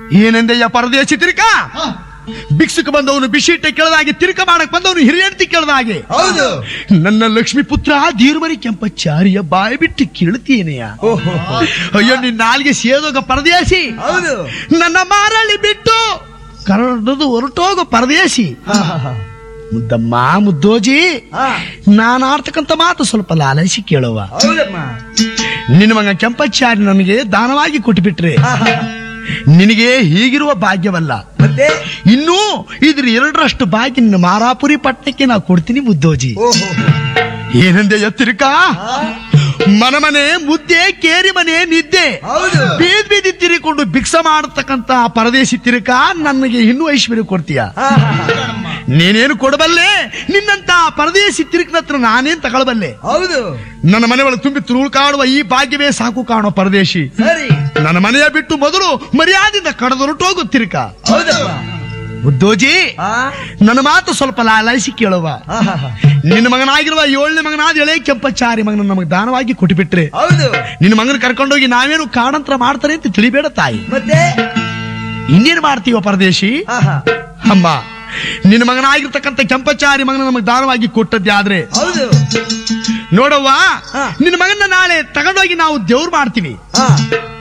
ಏನಂದಯ್ಯ ಪರದೇಶಿ ತಿರುಕ? ಭಿಕ್ಷುಕ ಬಂದವನು ಬಿಸಿಟ್ಟ ಕೇಳದಾಗೆ, ತಿರುಕ ಮಾಡಕ್ ಬಂದವನು ಹಿರಿಯಂತಿ ಕೇಳದಾಗೆ. ಹೌದು. ನನ್ನ ಲಕ್ಷ್ಮೀ ಪುತ್ರ ದೀರ್ಮರಿ ಕೆಂಪಚಾರಿಯ ಬಾಯಿ ಬಿಟ್ಟು ಕೇಳ್ತೀನೆಯ. ಅಯ್ಯೋ ನಿನ್ನ ನಾಲ್ಗೆ ಸೇದೋಗ ಪರದೇಶಿ. ಹೌದು. ನನ್ನ ಮಾರಳಿ ಬಿಟ್ಟು ಕರಡದು ಹೊರಟೋಗ ಪರದೇಶಿ. ಮುದ್ದಮ್ಮ ಮುದ್ದೋಜಿ, ನಾನು ಆಡ್ತಕ್ಕಂಥ ಮಾತು ಸ್ವಲ್ಪ ಲಾಲಿಸಿ ಕೇಳುವ. ಹೌದಮ್ಮ. ನಿನ್ನ ಮಗ ಕೆಂಪಚಾರಿ ನನಗೆ ದಾನವಾಗಿ ಕೊಟ್ಟುಬಿಟ್ರೆ ನಿನಗೆ ಹೀಗಿರುವ ಭಾಗ್ಯವಲ್ಲ, ಮತ್ತೆ ಇನ್ನೂ ಇದ್ರ 2ರಷ್ಟು ಭಾಗ್ಯ ನಿನ್ನ ಮಾರಾಪುರಿ ಪಟ್ಟಣಕ್ಕೆ ನಾ ಕೊಡ್ತೀನಿ ಮುದ್ದೋಜಿ. ಏನಂದೆ ಎತ್ತಿರಿಕ? ಮನೆ ಮುದ್ದೆ, ಕೇರಿ ಮನೆ ನಿದ್ದೆ, ಹೌದು. ಬೀದ್ ಬೀದಿ ತಿರಿಕೊಂಡು ಭಿಕ್ಷೆ ಮಾಡತಕ್ಕಂತ ಪರದೇಶಿ ತಿರುಕ ನನಗೆ ಇನ್ನೂ ಐಶ್ವರ್ಯ ಕೊಡ್ತೀಯ? ನೀನೇನು ಕೊಡಬಲ್ಲೆ? ನಿನ್ನಂತ ಪರದೇಶಿ ತಿರುಕನ ಹತ್ರ ನಾನೇನ್ ತಗೊಳ್ಬಲ್ಲೆ? ಹೌದು. ನನ್ನ ಮನೆ ಒಳಗೆ ತುಂಬಿ ತುಳುಕಾಡುವ ಈ ಭಾಗ್ಯವೇ ಸಾಕು ಕಾಣೋ ಪರದೇಶಿ. ಸರಿ. ನನ್ನ ಮನೆಯ ಬಿಟ್ಟು ಮೊದಲು ಮರ್ಯಾದೆಯಿಂದ ಕಡದೊರಟೋಗು ತಿರುಕ. ಹೌದಮ್ಮ. ಮುದ್ದೋಜಿ, ನನ್ನ ಮಾತು ಸ್ವಲ್ಪ ಲಾಲಿಸಿ ಕೇಳುವ. ನಿನ್ನ ಮಗನಾಗಿರುವ 7ನೇ ಮಗನಾದ ಎಳೆ ಕೆಂಪಚಾರಿ ಮಗನ ನಮಗೆ ದಾನವಾಗಿ ಕೊಟ್ಟುಬಿಟ್ರೆ ಹೌದು. ನಿನ್ನ ಮಗನ ಕರ್ಕೊಂಡೋಗಿ ನಾವೇನು ಕಾಡಂತರ ಮಾಡ್ತಾರೆ ಅಂತ ತಿಳಿಬೇಡ ತಾಯಿ. ಮತ್ತೆ ಇನ್ನೇನು ಮಾಡ್ತೀವ ಪರದೇಶಿ? ಅಮ್ಮ, ನಿನ್ನ ಮಗನಾಗಿರ್ತಕ್ಕಂಥ ಕೆಂಪಚಾರಿ ಮಗನ ನಮಗೆ ದಾನವಾಗಿ ಕೊಟ್ಟದ್ದೇ ಆದ್ರೆ ಹೌದು. ನೋಡವ್ವ, ನಿನ್ನ ಮಗನ ನಾಳೆ ತಗೊಂಡೋಗಿ ನಾವು ದೇವ್ರು ಮಾಡ್ತೀವಿ.